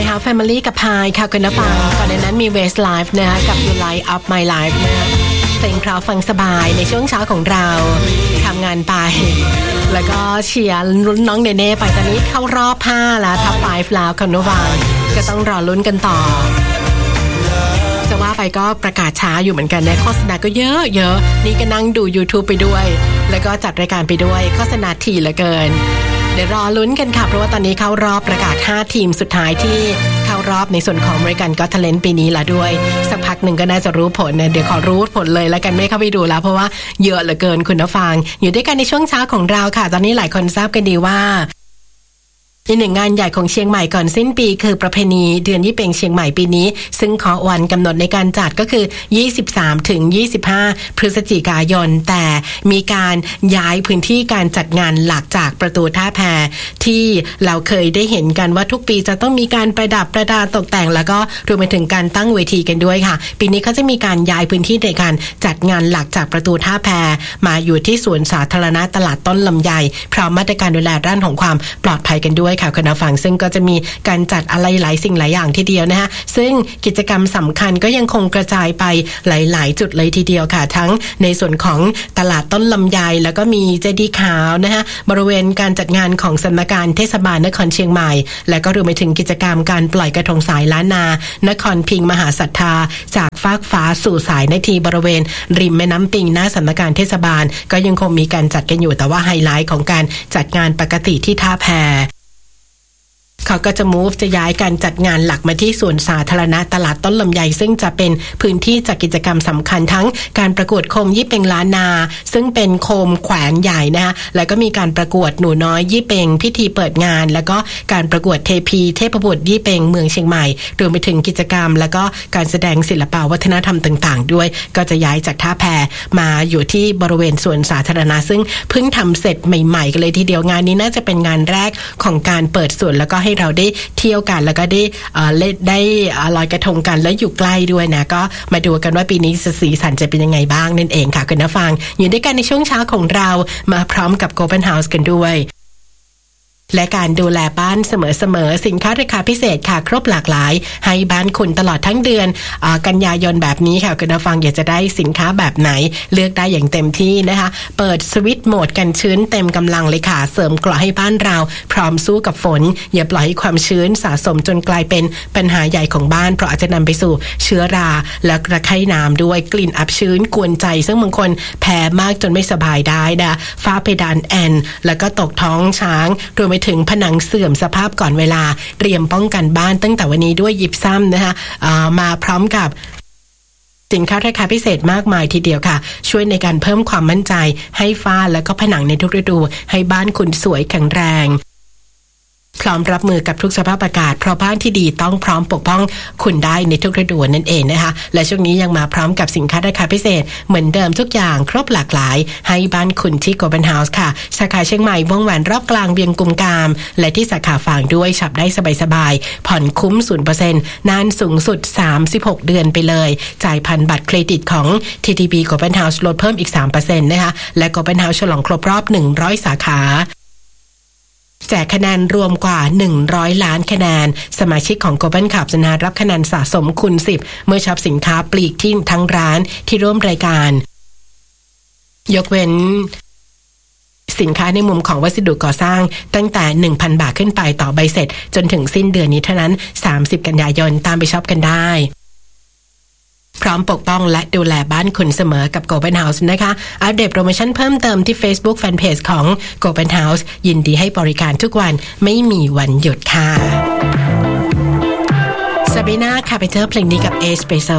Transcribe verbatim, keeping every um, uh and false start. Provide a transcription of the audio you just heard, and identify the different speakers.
Speaker 1: นะคะ Family กับพายค่ะคุณผู้ฟังก่อนในนั้นมี Westlife นะคะกับ You Light Up My Life นะคะเพลงเพราะฟังสบายในช่วงเช้าของเราทำงานไปแล้วก็เชียร์ลุ้นน้องเนเน่ไปตอนนี้เข้ารอบห้าแล้วท็อปไฟว์แล้วคุณผู้ฟังก็ต้องรอลุ้นกันต่อจะว่าไปก็ประกาศช้าอยู่เหมือนกันนะโฆษณาก็เยอะเยอะนี่ก็นั่งดู YouTube ไปด้วยแล้วก็จัดรายการไปด้วยโฆษณาถี่เหลือเกินเดี๋ยวรอลุ้นกันค่ะเพราะว่าตอนนี้เข้ารอบประกาศห้าทีมสุดท้ายที่เข้ารอบในส่วนของ American Got Talent ปีนี้ละด้วยสักพักหนึ่งก็น่าจะรู้ผลเนี่ยเดี๋ยวขอรู้ผลเลยแล้วกันไม่เข้าไปดูแล้วเพราะว่าเยอะเหลือเกินคุณผู้ฟังอยู่ด้วยกันในช่วงเช้าของเราค่ะตอนนี้หลายคนทราบกันดีว่าอีกหนึ่งงานใหญ่ของเชียงใหม่ก่อนสิ้นปีคือประเพณีเดือนยี่เป็งเชียงใหม่ปีนี้ซึ่งขอวันกำหนดในการจัดก็คือยี่สิบสามถึงยี่สิบห้าพฤศจิกายนแต่มีการย้ายพื้นที่การจัดงานหลักจากประตูท่าแพที่เราเคยได้เห็นกันว่าทุกปีจะต้องมีการประดับประดาตกแต่งแล้วก็รวมไปถึงการตั้งเวทีกันด้วยค่ะปีนี้เขาจะมีการย้ายพื้นที่ในการจัดงานหลักจากประตูท่าแพมาอยู่ที่สวนสาธารณะตลาดต้นลำไยพร้อมมาตรการดูแลด้านของความปลอดภัยกันด้วยค่ะคุณผู้ฟังซึ่งก็จะมีการจัดอะไรหลายสิ่งหลายอย่างทีเดียวนะคะซึ่งกิจกรรมสำคัญก็ยังคงกระจายไปหลายๆจุดเลยทีเดียวค่ะทั้งในส่วนของตลาดต้นลำไยแล้วก็มีเจดีย์ขาวนะคะบริเวณการจัดงานของสำนักงานเทศบาลนครเชียงใหม่และก็รวมไปถึงกิจกรรมการปล่อยกระทงสายล้านนานครพิงค์มหาศรัทธาจากฟากฟ้าสู่สายนาทีบริเวณริมแม่น้ำปิงหน้าสำนักงานเทศบาลก็ยังคงมีการจัดกันอยู่แต่ว่าไฮไลท์ของการจัดงานปกติที่ท่าแพเขาก็จะ move จะย้ายการจัดงานหลักมาที่สวนสาธารณะตลาดต้นลำไยซึ่งจะเป็นพื้นที่จัดกิจกรรมสำคัญทั้งการประกวดโคมยี่เป็งล้านนาซึ่งเป็นโคมแขวนใหญ่นะคะแล้วก็มีการประกวดหนูน้อยยี่เป็งพิธีเปิดงานแล้วก็การประกวดเทพีเทพบุตรยี่เป็งเมืองเชียงใหม่รวมไปถึงกิจกรรมแล้วก็การแสดงศิลปวัฒนธรรมต่างๆด้วยก็จะย้ายจากท่าแพมาอยู่ที่บริเวณสวนสาธารณะซึ่งเพิ่งทำเสร็จใหม่ๆกันเลยทีเดียวงานนี้น่าจะเป็นงานแรกของการเปิดสวนแล้วก็ให้เราได้เที่ยวกันแล้วก็ได้เอ่อเล่นได้ลอยกระทงกันแล้วอยู่ใกล้ด้วยนะก็มาดูกันว่าปีนี้สีสันจะเป็นยังไงบ้างนั่นเองค่ะคุณผู้ฟังอยู่ด้วยกันในช่วงเช้าของเรามาพร้อมกับ Open House กันด้วยและการดูแลบ้านเสมอๆสินค้าราคาพิเศษค่ะครบหลากหลายให้บ้านคุณตลอดทั้งเดือนอ่ากันยายนแบบนี้ค่ะคุณผู้ฟังอยากจะได้สินค้าแบบไหนเลือกได้อย่างเต็มที่นะคะเปิดสวิตช์โหมดกันชื้นเต็มกำลังเลยค่ะเสริมเกราะให้บ้านเราพร้อมสู้กับฝนอย่าปล่อยให้ความชื้นสะสมจนกลายเป็นปัญหาใหญ่ของบ้านเพราะอาจจะนำไปสู่เชื้อราและระคายน้ำด้วยกลิ่นอับชื้นกวนใจซึ่งบางคนแพ้มากจนไม่สบายได้นะฝ้าเพดานแอนแล้วก็ตกท้องช้างรวมไปถึงผนังเสื่อมสภาพก่อนเวลาเตรียมป้องกันบ้านตั้งแต่วันนี้ด้วยยิปซัมนะคะมาพร้อมกับสินค้าราคาพิเศษมากมายทีเดียวค่ะช่วยในการเพิ่มความมั่นใจให้ฝ้าและก็ผนังในทุกฤดูให้บ้านคุณสวยแข็งแรงพร้อมรับมือกับทุกสภาพอากาศเพราะบ้านที่ดีต้องพร้อมปกป้องคุณได้ในทุกฤดูนั่นเองนะคะและช่วงนี้ยังมาพร้อมกับสินค้าราคาพิเศษเหมือนเดิมทุกอย่างครบหลากหลายให้บ้านคุณที่ Open House ค่ะสาขาเชียงใหม่วงแหวนรอบกลางเวียงกุมกามและที่สาขาฝางด้วยฉับได้สบายๆผ่อนคุ้ม ศูนย์เปอร์เซ็นต์ นานสูงสุดสามสิบหกเดือนไปเลยจ่ายผ่านบัตรเครดิตของ ที ที บี Open House ลดเพิ่มอีก สามเปอร์เซ็นต์ นะคะและ Open House ฉลองครบรอบหนึ่งร้อยสาขาแจกคะแนนรวมกว่าหนึ่งร้อยล้านคะแนนสมาชิกของ Open Club จะได้รับคะแนนสะสมคูณสิบเมื่อช็อปสินค้าปลีกที่ทั้งร้านที่ร่วมรายการยกเว้นสินค้าในมุมของวัสดุก่อสร้างตั้งแต่ หนึ่งพัน บาทขึ้นไปต่อใบเสร็จจนถึงสิ้นเดือนนี้เท่านั้นสามสิบกันยายนตามไปช็อปกันได้พร้อมปกป้องและดูแลบ้านคุณเสมอกับ Open House นะคะอัปเดตโปรโมชั่นเพิ่มเติมที่ Facebook Fanpage ของ Open House ยินดีให้บริการทุกวันไม่มีวันหยุดค่ะ Sabrina Carpenter เพลงนี้กับ Espresso